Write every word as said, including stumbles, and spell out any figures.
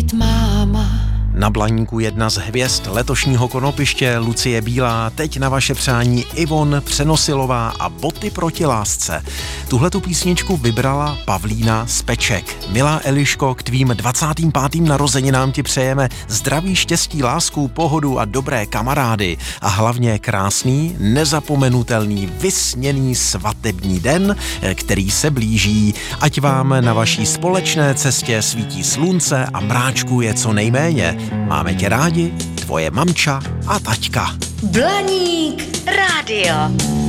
být máma. Na Blaníku jedna z hvězd letošního konopiště, Lucie Bílá, teď na vaše přání Ivon Přenosilová a Boty proti lásce. Tuhletu písničku vybrala Pavlína z Peček. Milá Eliško, k tvým dvacátým pátým narozeninám ti přejeme zdraví, štěstí, lásku, pohodu a dobré kamarády. A hlavně krásný, nezapomenutelný, vysněný svatební den, který se blíží. Ať vám na vaší společné cestě svítí slunce a mráčku je co nejméně. Máme tě rádi, tvoje mamča a taťka. Blaník rádio.